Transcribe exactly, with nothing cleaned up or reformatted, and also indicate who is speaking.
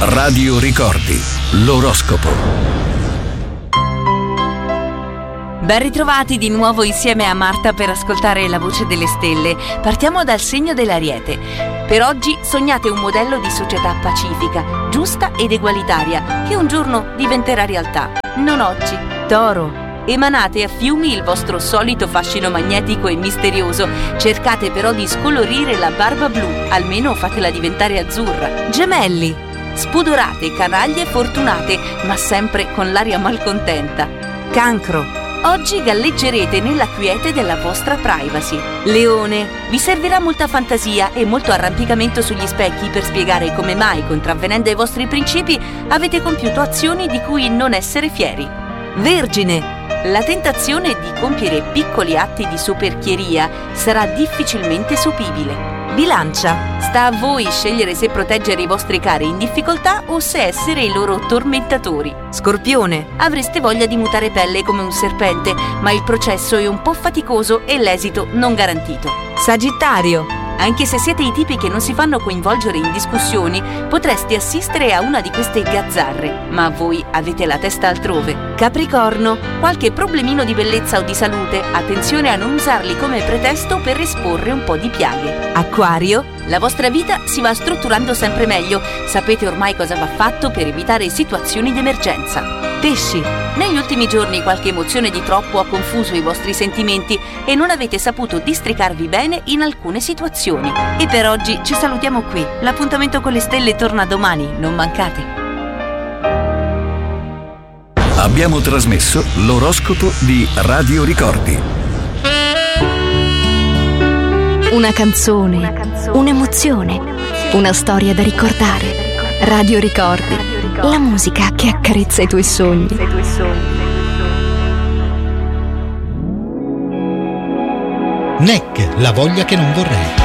Speaker 1: Radio Ricordi, l'oroscopo.
Speaker 2: Ben ritrovati di nuovo insieme a Marta per ascoltare la voce delle stelle. Partiamo dal segno dell'Ariete. Per oggi sognate un modello di società pacifica, giusta ed egualitaria, che un giorno diventerà realtà. Non oggi. Toro. Emanate a fiumi il vostro solito fascino magnetico e misterioso. Cercate però di scolorire la barba blu, almeno fatela diventare azzurra. Gemelli. Spudorate, canaglie fortunate, ma sempre con l'aria malcontenta. Cancro. Oggi galleggerete nella quiete della vostra privacy. Leone. Vi servirà molta fantasia e molto arrampicamento sugli specchi per spiegare come mai, contravvenendo ai vostri principi, avete compiuto azioni di cui non essere fieri. Vergine. La tentazione di compiere piccoli atti di soperchieria sarà difficilmente sopibile. Bilancia. Sta a voi scegliere se proteggere i vostri cari in difficoltà o se essere i loro tormentatori. Scorpione. Avreste voglia di mutare pelle come un serpente, ma il processo è un po' faticoso e l'esito non garantito. Sagittario. Anche se siete i tipi che non si fanno coinvolgere in discussioni, potreste assistere a una di queste gazzarre, ma voi avete la testa altrove. Capricorno. Qualche problemino di bellezza o di salute, attenzione a non usarli come pretesto per esporre un po' di piaghe. Acquario. La vostra vita si va strutturando sempre meglio, sapete ormai cosa va fatto per evitare situazioni d'emergenza. Pesci. Negli ultimi giorni qualche emozione di troppo ha confuso i vostri sentimenti e non avete saputo districarvi bene in alcune situazioni. E per oggi ci salutiamo qui. L'appuntamento con le stelle torna domani, non mancate.
Speaker 1: Abbiamo trasmesso l'oroscopo di Radio Ricordi.
Speaker 3: Una canzone, una canzone, un'emozione, una storia da ricordare. Radio Ricordi, la musica che accarezza i tuoi sogni.
Speaker 4: N E C, la voglia che non vorrei.